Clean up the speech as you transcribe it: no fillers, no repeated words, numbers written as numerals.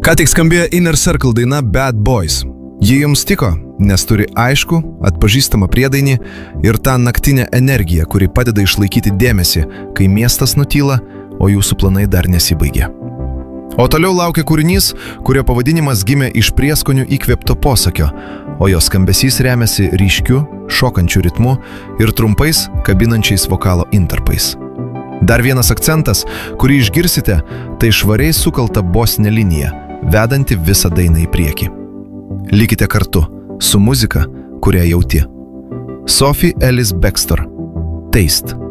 Ką tik skambėjo Inner Circle daina Bad Boys. Ji jums tiko, nes turi aišku, atpažįstamą priedainį ir tą naktinę energiją, kuri padeda išlaikyti dėmesį, kai miestas nutyla, o jūsų planai dar nesibaigia. O toliau laukia kūrinys, kurio pavadinimas gimė iš prieskonių įkvėpto posakio, o jo skambesys remiasi ryškiu, šokančiu ritmu ir trumpais, kabinančiais vokalo intarpais. Dar vienas akcentas, kurį išgirsite, tai švariai sukalta bosinė linija, vedanti visą dainą į priekį. Likite kartu su muzika, kurią jauti. Sophie Ellis Bextor. Taste.